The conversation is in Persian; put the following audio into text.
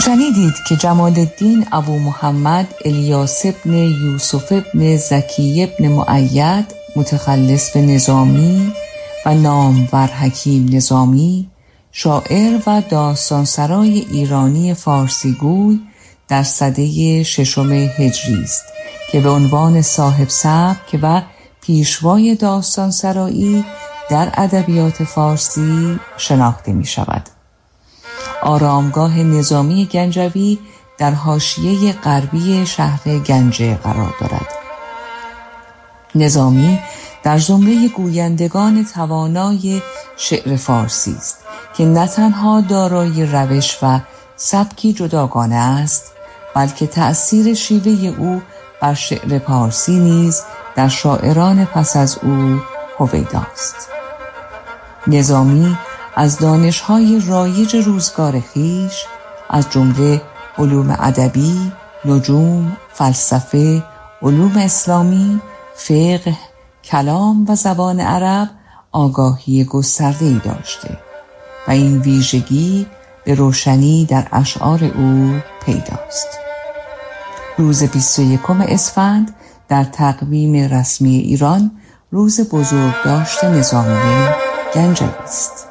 شنیدید که جمال الدین ابو محمد الیاس ابن یوسف ابن زکی ابن مؤید متخلص به نظامی و نامور حکیم نظامی، شاعر و داستانسرای ایرانی فارسیگوی در سده 6 هجری است که به عنوان صاحب سبک و پیشوای داستانسرایی در ادبیات فارسی شناخته می شود. آرامگاه نظامی گنجوی در حاشیه غربی شهر گنجه قرار دارد. نظامی در زمره گویندگان توانای شعر فارسی است که نه تنها دارای روش و سبکی جداگانه است، بلکه تأثیر شیوه او بر شعر پارسی نیز در شاعران پس از او هویداست. نظامی از دانش‌های رایج روزگار خویش از جمله علوم ادبی، نجوم، فلسفه، علوم اسلامی، فقه، کلام و زبان عرب آگاهی گسترده‌ای داشته و این ویژگی به روشنی در اشعار او پیداست. روز 21 اسفند در تقویم رسمی ایران روز بزرگداشت نظامی گنجوی است.